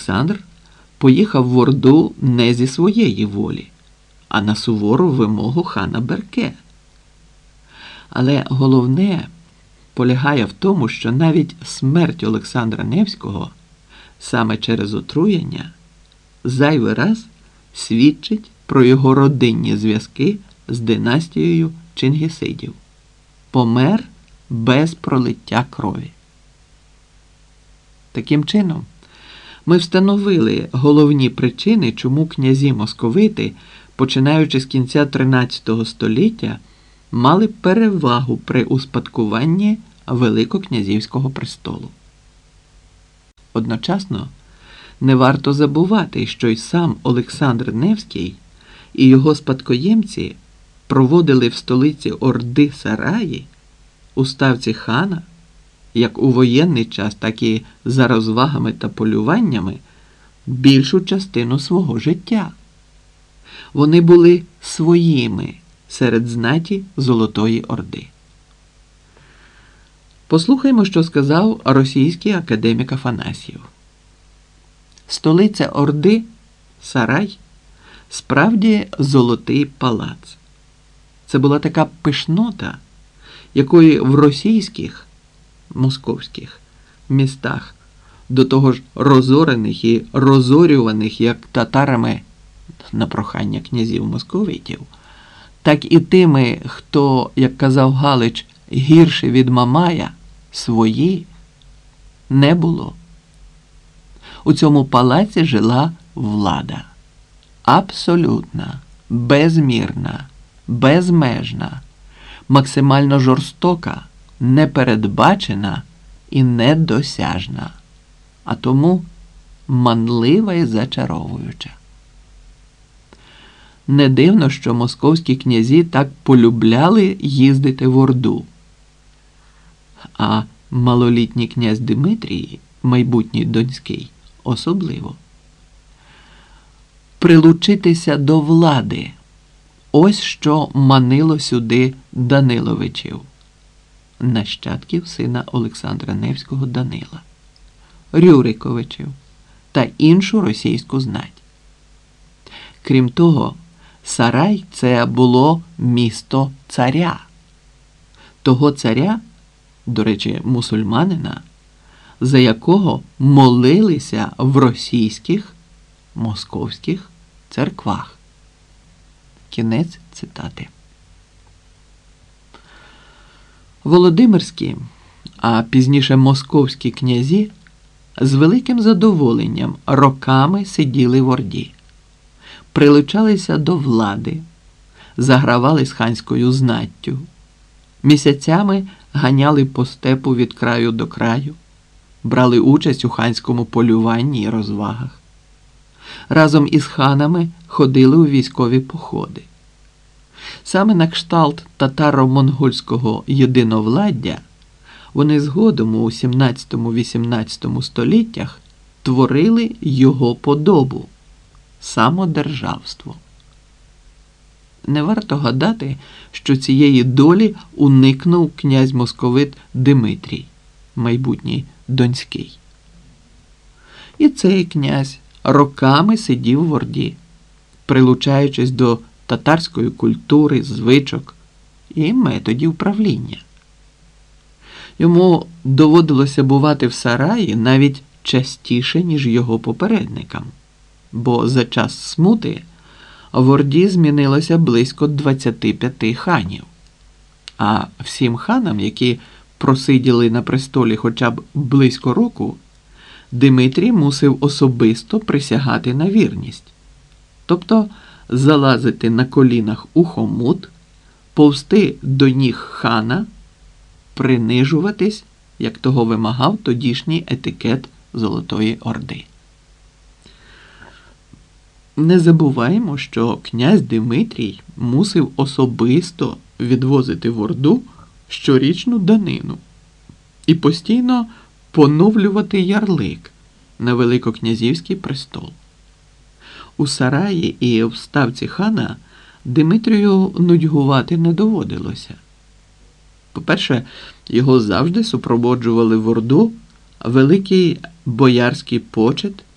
Олександр поїхав в Орду не зі своєї волі, а на сувору вимогу хана Берке. Але головне полягає в тому, що навіть смерть Олександра Невського саме через отруєння зайвий раз свідчить про його родинні зв'язки з династією Чингісидів. Помер без пролиття крові. Таким чином, ми встановили головні причини, чому князі московити, починаючи з кінця XIII століття, мали перевагу при успадкуванні Великокнязівського престолу. Одночасно, не варто забувати, що й сам Олександр Невський і його спадкоємці проводили в столиці Орди Сараї, у ставці хана, як у воєнний час, так і за розвагами та полюваннями, більшу частину свого життя. Вони були своїми серед знаті Золотої Орди. Послухаймо, що сказав російський академік Афанасьєв. Столиця Орди, Сарай, справді золотий палац. Це була така пишнота, якої в російських, московських містах, до того ж розорених і розорюваних як татарами на прохання князів московитів, так і тими, хто, як казав Галич, гірше від Мамая, свої, не було. У цьому палаці жила влада. Абсолютна, безмірна, безмежна, максимально жорстока, непередбачена і недосяжна, а тому манлива і зачаровуюча. Не дивно, що московські князі так полюбляли їздити в Орду. А малолітній князь Димитрій, майбутній Донський, особливо. Прилучитися до влади – ось що манило сюди Даниловичів, нащадків сина Олександра Невського Данила, Рюриковичів та іншу російську знать. Крім того, Сарай – це було місто царя. Того царя, до речі, мусульманина, за якого молилися в російських, московських церквах. Кінець цитати. Володимирські, а пізніше московські князі з великим задоволенням роками сиділи в Орді, прилучалися до влади, загравали з ханською знаттю, місяцями ганяли по степу від краю до краю, брали участь у ханському полюванні і розвагах. Разом із ханами ходили у військові походи. Саме на кшталт татаро-монгольського єдиновладдя вони згодом у 17-18 століттях творили його подобу – самодержавство. Не варто гадати, що цієї долі уникнув князь московит Димитрій, майбутній Донський. І цей князь роками сидів в Орді, прилучаючись до татарської культури, звичок і методів правління. Йому доводилося бувати в Сараї навіть частіше, ніж його попередникам, бо за час смути в Орді змінилося близько 25 ханів, а всім ханам, які просиділи на престолі хоча б близько року, Димитрій мусив особисто присягати на вірність, тобто залазити на колінах у хомут, повзти до ніг хана, принижуватись, як того вимагав тодішній етикет Золотої Орди. Не забуваємо, що князь Димитрій мусив особисто відвозити в Орду щорічну данину і постійно поновлювати ярлик на Великокнязівський престол. У Сараї і в ставці хана Димитрію нудьгувати не доводилося. По-перше, його завжди супроводжували в Орду великий боярський почет